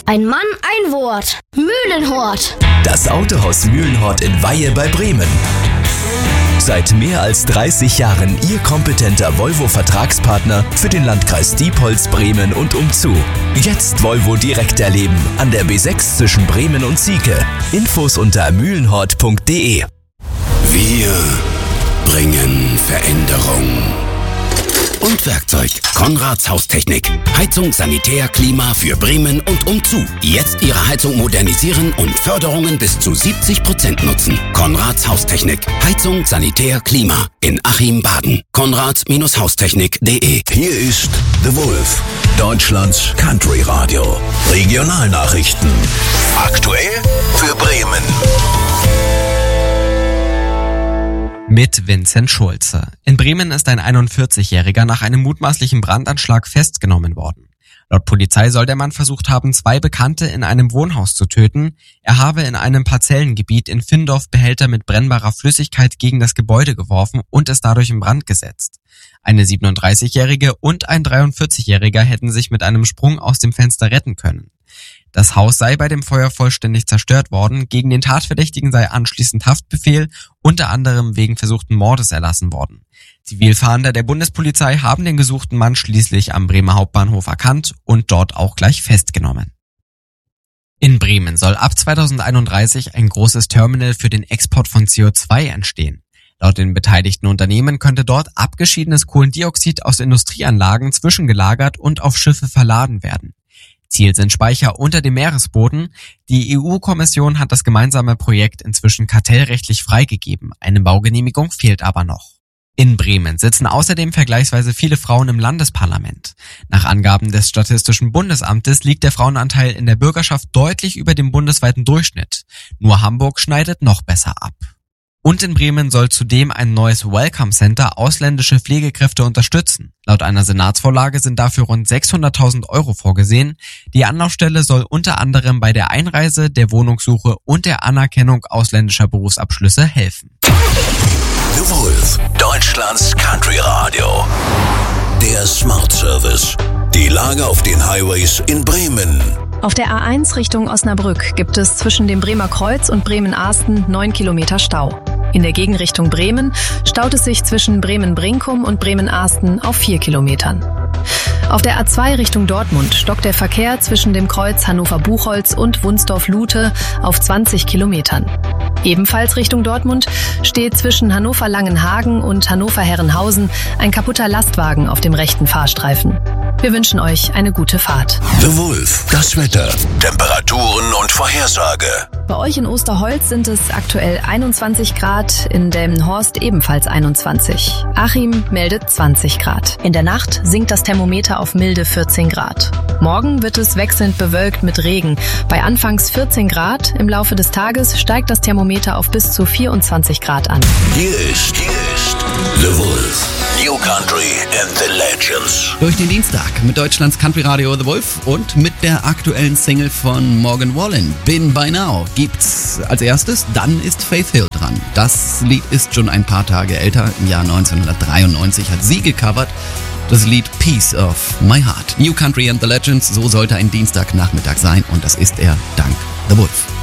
Ein Mann, ein Wort. Mühlenhort. Das Autohaus Mühlenhort in Weihe bei Bremen. Seit mehr als 30 Jahren Ihr kompetenter Volvo-Vertragspartner für den Landkreis Diepholz, Bremen und umzu. Jetzt Volvo direkt erleben an der B6 zwischen Bremen und Sieke. Infos unter mühlenhort.de. Wir bringen Veränderung. Und Werkzeug. Konrads Haustechnik. Heizung, Sanitär, Klima für Bremen und umzu. Jetzt Ihre Heizung modernisieren und Förderungen bis zu 70% nutzen. Konrads Haustechnik. Heizung, Sanitär, Klima. In Achim, Baden. konrads-haustechnik.de. Hier ist The Wolf, Deutschlands Country Radio. Regionalnachrichten. Aktuell für Bremen. Mit Vincent Schulze. In Bremen ist ein 41-Jähriger nach einem mutmaßlichen Brandanschlag festgenommen worden. Laut Polizei soll der Mann versucht haben, 2 Bekannte in einem Wohnhaus zu töten. Er habe in einem Parzellengebiet in Findorf Behälter mit brennbarer Flüssigkeit gegen das Gebäude geworfen und es dadurch in Brand gesetzt. Eine 37-Jährige und ein 43-Jähriger hätten sich mit einem Sprung aus dem Fenster retten können. Das Haus sei bei dem Feuer vollständig zerstört worden. Gegen den Tatverdächtigen sei anschließend Haftbefehl, unter anderem wegen versuchten Mordes, erlassen worden. Zivilfahnder der Bundespolizei haben den gesuchten Mann schließlich am Bremer Hauptbahnhof erkannt und dort auch gleich festgenommen. In Bremen soll ab 2031 ein großes Terminal für den Export von CO2 entstehen. Laut den beteiligten Unternehmen könnte dort abgeschiedenes Kohlendioxid aus Industrieanlagen zwischengelagert und auf Schiffe verladen werden. Ziel sind Speicher unter dem Meeresboden. Die EU-Kommission hat das gemeinsame Projekt inzwischen kartellrechtlich freigegeben. Eine Baugenehmigung fehlt aber noch. In Bremen sitzen außerdem vergleichsweise viele Frauen im Landesparlament. Nach Angaben des Statistischen Bundesamtes liegt der Frauenanteil in der Bürgerschaft deutlich über dem bundesweiten Durchschnitt. Nur Hamburg schneidet noch besser ab. Und in Bremen soll zudem ein neues Welcome Center ausländische Pflegekräfte unterstützen. Laut einer Senatsvorlage sind dafür rund 600.000 € vorgesehen. Die Anlaufstelle soll unter anderem bei der Einreise, der Wohnungssuche und der Anerkennung ausländischer Berufsabschlüsse helfen. The Wolf, Deutschlands Country Radio. Der Smart Service. Die Lage auf den Highways in Bremen. Auf der A1 Richtung Osnabrück gibt es zwischen dem Bremer Kreuz und Bremen-Ahsten 9 Kilometer Stau. In der Gegenrichtung Bremen staut es sich zwischen Bremen-Brinkum und Bremen-Ahsten auf 4 Kilometern. Auf der A2 Richtung Dortmund stockt der Verkehr zwischen dem Kreuz Hannover-Buchholz und Wunsdorf-Lute auf 20 Kilometern. Ebenfalls Richtung Dortmund steht zwischen Hannover-Langenhagen und Hannover-Herrenhausen ein kaputter Lastwagen auf dem rechten Fahrstreifen. Wir wünschen euch eine gute Fahrt. The Wolf, das Wetter, Temperaturen und Vorhersage. Bei euch in Osterholz sind es aktuell 21 Grad, in Delmenhorst ebenfalls 21. Achim meldet 20 Grad. In der Nacht sinkt das Thermometer auf milde 14 Grad. Morgen wird es wechselnd bewölkt mit Regen. Bei anfangs 14 Grad, im Laufe des Tages steigt das Thermometer auf bis zu 24 Grad an. Hier ist The Wolf. New Country and the Legends. Durch den Dienstag mit Deutschlands Country Radio The Wolf und mit der aktuellen Single von Morgan Wallen, Been By Now, gibt's als erstes, dann ist Faith Hill dran. Das Lied ist schon ein paar Tage älter, im Jahr 1993 hat sie gecovert. Das Lied Piece of My Heart. New Country and the Legends, so sollte ein Dienstagnachmittag sein und das ist er dank The Wolf.